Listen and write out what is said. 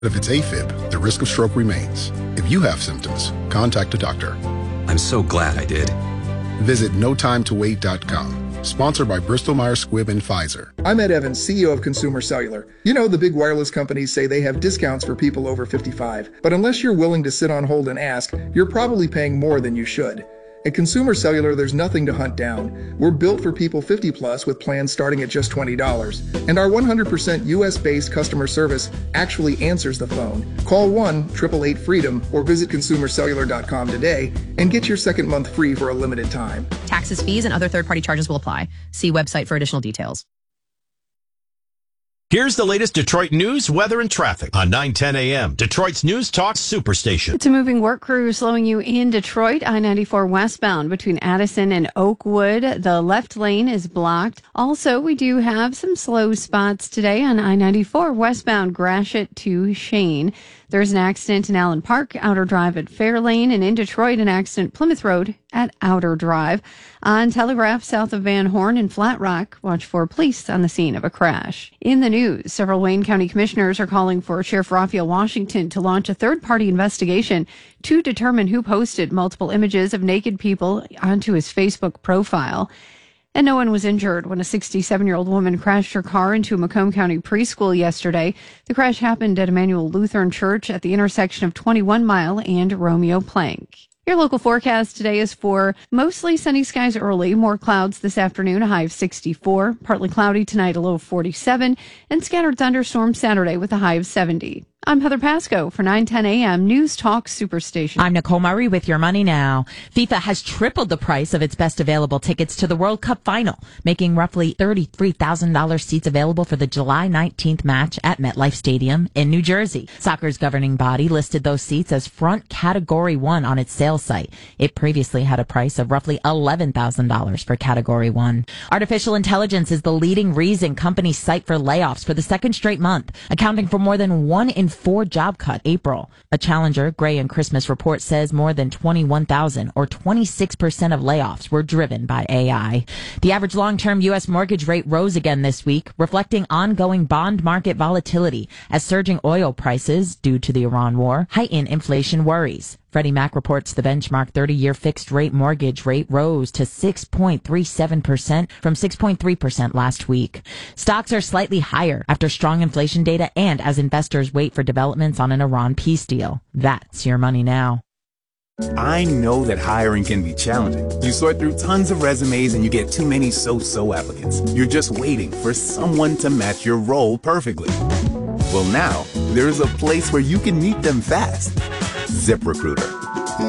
If it's AFib, the risk of stroke remains. If you have symptoms, contact a doctor. I'm so glad I did. Visit notimetowait.com. Sponsored by Bristol Myers Squibb and Pfizer. I'm Ed Evans, CEO of Consumer Cellular. You know, the big wireless companies say they have discounts for people over 55. But unless you're willing to sit on hold and ask, you're probably paying more than you should. At Consumer Cellular, there's nothing to hunt down. We're built for people 50 plus with plans starting at just $20. And our 100% US-based customer service actually answers the phone. Call 1-888-FREEDOM or visit consumercellular.com today and get your second month free for a limited time. Taxes, fees, and other third-party charges will apply. See website for additional details. Here's the latest Detroit news, weather, and traffic on 9:10 a.m. Detroit's News Talk Superstation. It's a moving work crew slowing you in Detroit, I-94 westbound between Addison and Oakwood. The left lane is blocked. Also, we do have some slow spots today on I-94 westbound Gratiot to Shane. There's an accident in Allen Park, Outer Drive at Fairlane, and in Detroit, an accident Plymouth Road at Outer Drive. On Telegraph, south of Van Horn and Flat Rock, watch for police on the scene of a crash. In the news, several Wayne County commissioners are calling for Sheriff Raphael Washington to launch a third-party investigation to determine who posted multiple images of naked people onto his Facebook profile. And no one was injured when a 67-year-old woman crashed her car into a Macomb County preschool yesterday. The crash happened at Emmanuel Lutheran Church at the intersection of 21 Mile and Romeo Plank. Your local forecast today is for mostly sunny skies early, more clouds this afternoon, a high of 64, partly cloudy tonight, a low of 47, and scattered thunderstorms Saturday with a high of 70. I'm Heather Pasco for 9:10 a.m. News Talk Superstation. I'm Nicole Murray with Your Money Now. FIFA has tripled the price of its best available tickets to the World Cup final, making roughly $33,000 seats available for the July 19th match at MetLife Stadium in New Jersey. Soccer's governing body listed those seats as front Category 1 on its sales site. It previously had a price of roughly $11,000 for Category 1. Artificial intelligence is the leading reason companies cite for layoffs for the second straight month, accounting for more than 1 in 4 job cut April. A Challenger Gray and Christmas report says more than 21,000 or 26% of layoffs were driven by AI. The average long-term U.S. mortgage rate rose again this week, reflecting ongoing bond market volatility as surging oil prices due to the Iran war heighten inflation worries. Freddie Mac reports the benchmark 30-year fixed-rate mortgage rate rose to 6.37% from 6.3% last week. Stocks are slightly higher after strong inflation data and as investors wait for developments on an Iran peace deal. That's Your Money Now. I know that hiring can be challenging. You sort through tons of resumes and you get too many so-so applicants. You're just waiting for someone to match your role perfectly. Well, now, there's a place where you can meet them fast. ZipRecruiter.